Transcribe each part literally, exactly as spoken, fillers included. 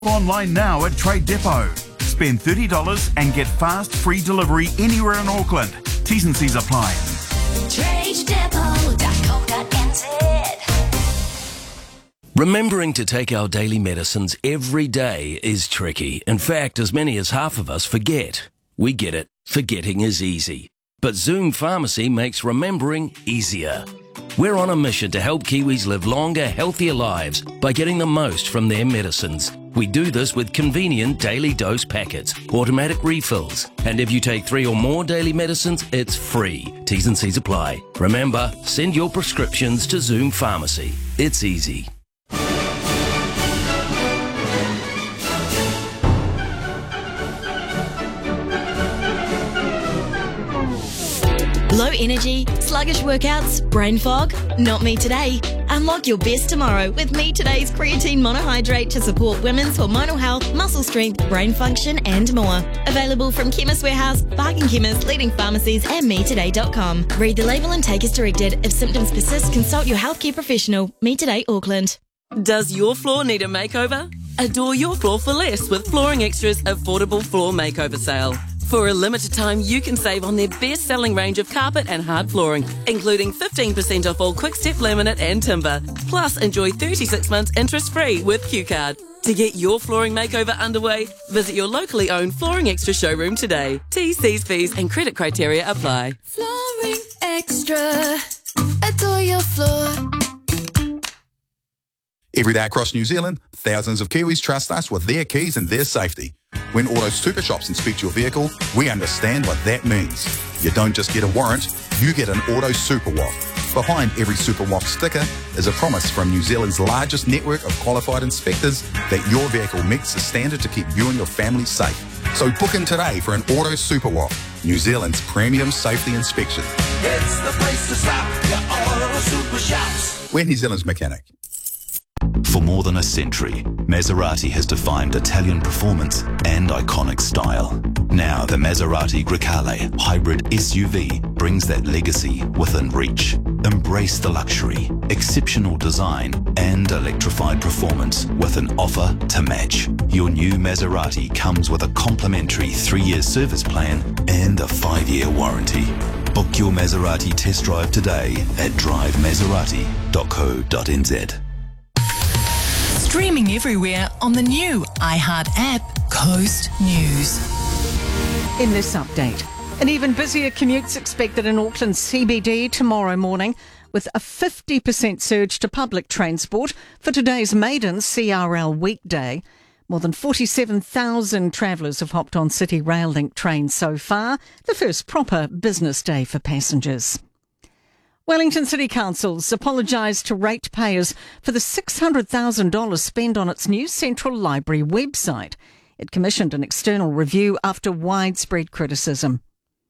Online now at Trade Depot. Spend thirty dollars and get fast, free delivery anywhere in Auckland. T's and C's apply. trade depot dot co dot n z. Remembering to take our daily medicines every day is tricky. In fact, as many as half of us forget. We get it. Forgetting is easy. But Zoom Pharmacy makes remembering easier. We're on a mission to help Kiwis live longer, healthier lives by getting the most from their medicines. We do this with convenient daily dose packets, automatic refills, and if you take three or more daily medicines, it's free. T's and C's apply. Remember, send your prescriptions to Zoom Pharmacy. It's easy. Low energy, sluggish workouts, brain fog? Not me today. Unlock your best tomorrow with Me Today's creatine monohydrate to support women's hormonal health, muscle strength, brain function and more. Available from Chemist Warehouse, Bargain Chemist, leading pharmacies and me today dot com. Read the label and take as directed. If symptoms persist, consult your healthcare professional. Me Today Auckland. Does your floor need a makeover? Adore your floor for less with Flooring Extra's affordable floor makeover sale. For a limited time, you can save on their best-selling range of carpet and hard flooring, including fifteen percent off all Quick-Step laminate and timber. Plus, enjoy thirty-six months interest-free with Q Card. To get your flooring makeover underway, visit your locally owned Flooring Extra showroom today. T's, C's, fees and credit criteria apply. Flooring Extra. Adore your floor. Every day across New Zealand, thousands of Kiwis trust us with their keys and their safety. When Auto Super Shops inspect your vehicle, we understand what that means. You don't just get a warrant, you get an Auto Super W A F. Behind every Super W A F sticker is a promise from New Zealand's largest network of qualified inspectors that your vehicle meets the standard to keep you and your family safe. So book in today for an Auto Super W A F, New Zealand's premium safety inspection. It's the place to stop, your Auto Super Shops. We're New Zealand's mechanic. For more than a century, Maserati has defined Italian performance and iconic style. Now the Maserati Grecale hybrid S U V brings that legacy within reach. Embrace the luxury, exceptional design and electrified performance with an offer to match. Your new Maserati comes with a complimentary three-year service plan and a five-year warranty. Book your Maserati test drive today at drive maserati dot co dot n z. Streaming everywhere on the new iHeart app, Coast News. In this update, an even busier commute's expected in Auckland C B D tomorrow morning, with a fifty percent surge to public transport for today's maiden C R L weekday. More than forty-seven thousand travellers have hopped on City Rail Link trains so far, the first proper business day for passengers. Wellington City Council's apologised to ratepayers for the six hundred thousand dollars spent on its new Central Library website. It commissioned an external review after widespread criticism.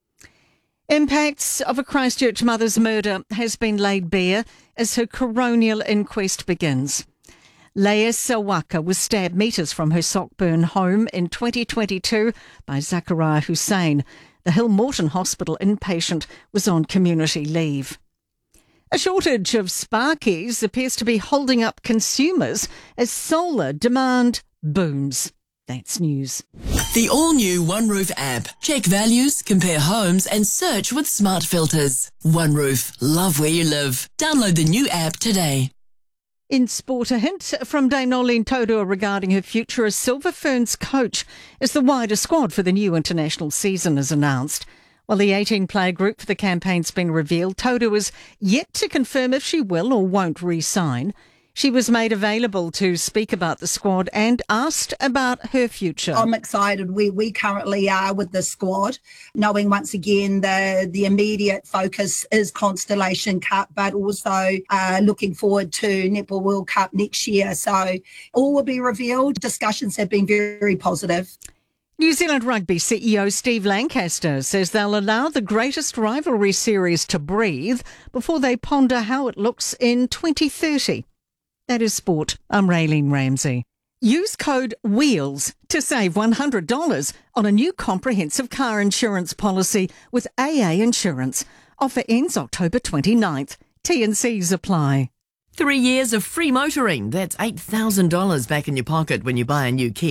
Impacts of a Christchurch mother's murder has been laid bare as her coronial inquest begins. Leah Sawaka was stabbed metres from her Sockburn home in twenty twenty-two by Zachariah Hussein. The Hill Morton Hospital inpatient was on community leave. A shortage of Sparkies appears to be holding up consumers as solar demand booms. That's news. The all-new OneRoof app. Check values, compare homes and search with smart filters. OneRoof. Love where you live. Download the new app today. In sport, a hint from Dame Nolene Taurua regarding her future as Silver Ferns coach as the wider squad for the new international season is announced. While the eighteen-player group for the campaign's been revealed, Taurua is yet to confirm if she will or won't re-sign. She was made available to speak about the squad and asked about her future. I'm excited where we currently are with the squad, knowing once again the, the immediate focus is Constellation Cup, but also uh, looking forward to Netball World Cup next year. So all will be revealed. Discussions have been very, very positive. New Zealand Rugby C E O Steve Lancaster says they'll allow the greatest rivalry series to breathe before they ponder how it looks in twenty thirty. That is sport. I'm Raylene Ramsey. Use code WHEELS to save one hundred dollars on a new comprehensive car insurance policy with A A Insurance. Offer ends October twenty-ninth. T and C's apply. Three years of free motoring. That's eight thousand dollars back in your pocket when you buy a new Kia.